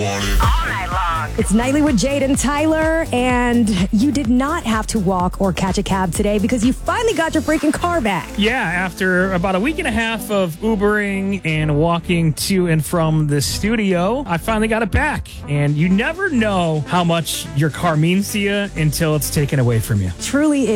It's Nightly with Jade and Tyler, and you did not have to walk or catch a cab today because you finally got your freaking car back. Yeah, after about a week and a half of Ubering and walking to and from the studio, I finally got it back. And you never know how much your car means to you until it's taken away from you. Truly is.